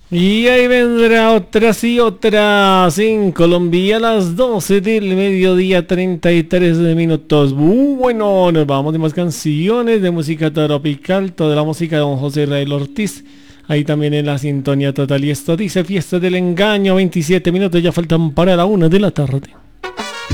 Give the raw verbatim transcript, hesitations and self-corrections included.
Y ahí vendrá otra sí, otras en Colombia a las doce del mediodía, treinta y tres minutos. Bueno, nos vamos de más canciones de música tropical, toda la música de don José Israel Ortiz. Ahí también en la sintonía total. Y esto dice Fiesta del Engaño, veintisiete minutos ya faltan para la una de la tarde.